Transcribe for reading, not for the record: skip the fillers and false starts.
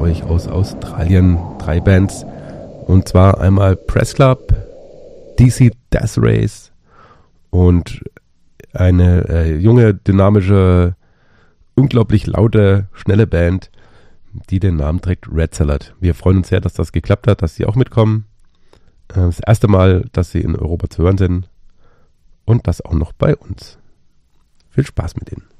euch aus Australien 3 Bands. Und zwar einmal Press Club, DC Death Race und eine junge, dynamische, unglaublich laute, schnelle Band, die den Namen trägt Red Salad. Wir freuen uns sehr, dass das geklappt hat, dass sie auch mitkommen. Das erste Mal, dass sie in Europa zu hören sind und das auch noch bei uns. Viel Spaß mit denen.